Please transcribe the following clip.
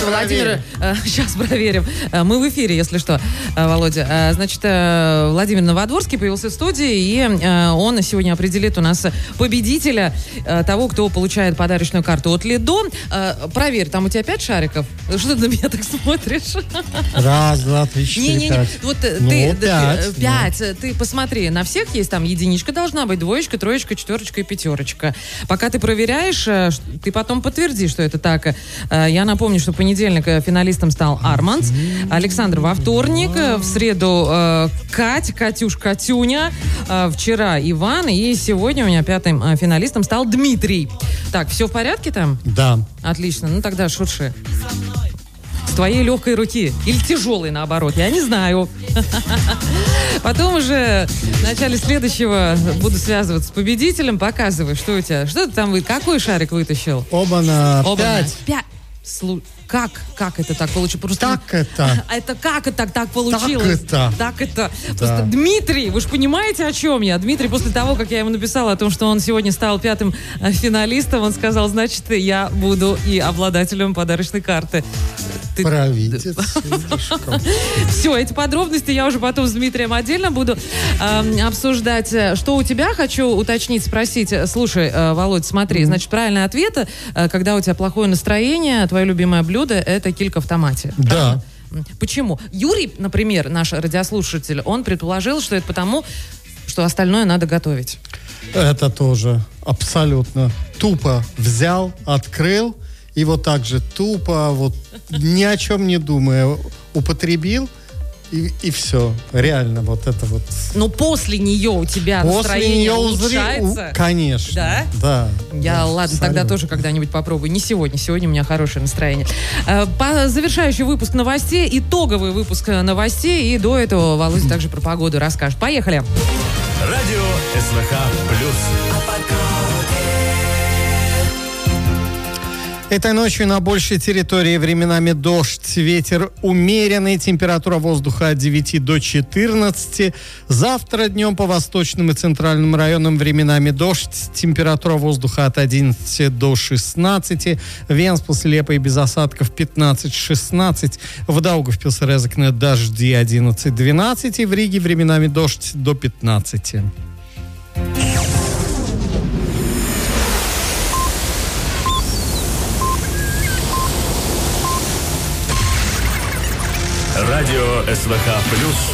Владимир, сейчас проверим. Мы в эфире, если что, Володя. Значит, Владимир Новодворский появился в студии, и он сегодня определит у нас победителя, того, кто получает подарочную карту от Лидо. Проверь, там у тебя 5 шариков? Что ты на меня так смотришь? Раз, два, три, четыре, пять. Вот Ну, ты 5. Ты посмотри, на всех есть там единичка должна быть, двоечка, троечка, четверочка и пятерочка. Пока ты проверяешь, ты потом подтвердишь, что это так. Я напомню, что в понедельник финалистом стал Армандс, Александр во вторник, в среду Катюш, Катюня, вчера Иван, и сегодня у меня 5-м финалистом стал Дмитрий. Так, все в порядке там? Да. Отлично, ну тогда шурши. С твоей легкой руки. Или тяжелой, наоборот, я не знаю. Потом уже в начале следующего буду связываться с победителем. Показывай, что у тебя. Что ты там, какой шарик вытащил? Оба-на 5. 5. Как это так получилось? Просто Так это. Это как это так получилось? Так это. Да. Просто Дмитрий, вы же понимаете, о чем я? Дмитрий, после того, как я ему написала о том, что он сегодня стал 5-м финалистом, он сказал, значит, я буду и обладателем подарочной карты. Провидец. Все, эти подробности я уже потом с Дмитрием отдельно буду обсуждать. Что у тебя, хочу уточнить, спросить. Слушай, Володь, смотри, значит, правильный ответ, когда у тебя плохое настроение, твое любимое блюдо — это килька в томате. Да. Почему? Юрий, например, наш радиослушатель, он предположил, что это потому, что остальное надо готовить. Это тоже абсолютно тупо взял, открыл и вот так же тупо, вот ни о чем не думая, употребил. И все. Реально, вот это вот. Но после нее у тебя настроение улучшается? Конечно. Да? Да. Ладно, абсолютно. тогда тоже когда-нибудь попробую. Не сегодня. Сегодня у меня хорошее настроение. Завершающий выпуск новостей, итоговый выпуск новостей. И до этого Володя также про погоду расскажет. Поехали. Радио СВХ плюс. Этой ночью на большей территории временами дождь, ветер умеренный, температура воздуха от 9 до 14. Завтра днем по восточным и центральным районам временами дождь, температура воздуха от 11 до 16. Венспилс, Лепа и без осадков 15-16. В Даугавпилсе, Резекне дожди 11-12. И в Риге временами дождь до 15. Радио СВХ плюс.